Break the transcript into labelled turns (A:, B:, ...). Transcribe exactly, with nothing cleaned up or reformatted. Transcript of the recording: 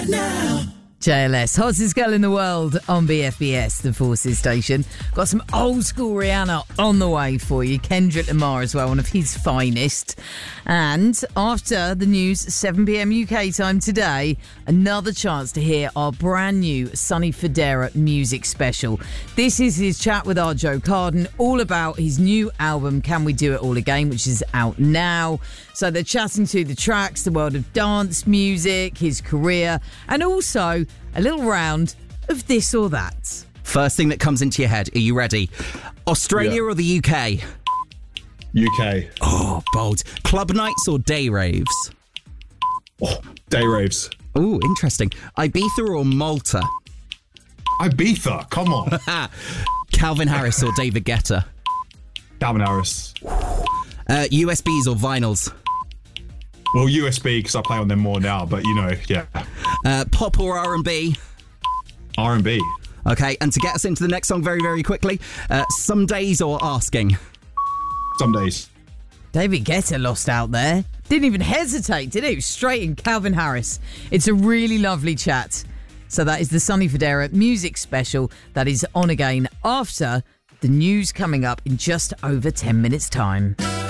A: right now.
B: J L S, hottest girl in the world on B F B S, the Forces station. Got some old school Rihanna on the way for you. Kendrick Lamar as well, one of his finest. And after the news, seven p.m. U K time today, another chance to hear our brand new Sonny Fodera music special. This is his chat with our Joe Carden, all about his new album, Can We Do It All Again, which is out now. So they're chatting to the tracks, the world of dance music, his career, and also a little round of this or that.
C: First thing that comes into your head, are you ready? Australia
D: Yeah.
C: or the U K?
D: U K.
C: Oh, bold. Club nights or day raves?
D: Oh, day raves.
C: Oh, interesting. Ibiza or Malta?
D: Ibiza, come on.
C: Calvin Harris or David Guetta?
D: Calvin Harris.
C: Uh, U S Bs or vinyls?
D: Well, U S B, because I play on them more now, but you know, yeah.
C: Uh, pop or R and B?
D: R and B.
C: Okay, and to get us into the next song very, very quickly, uh, Some Days or Asking?
D: Some days.
B: David Guetta lost out there. Didn't even hesitate, did he? Straight in Calvin Harris. It's a really lovely chat. So that is the Sonny Fodera music special that is on again after the news coming up in just over ten minutes' time.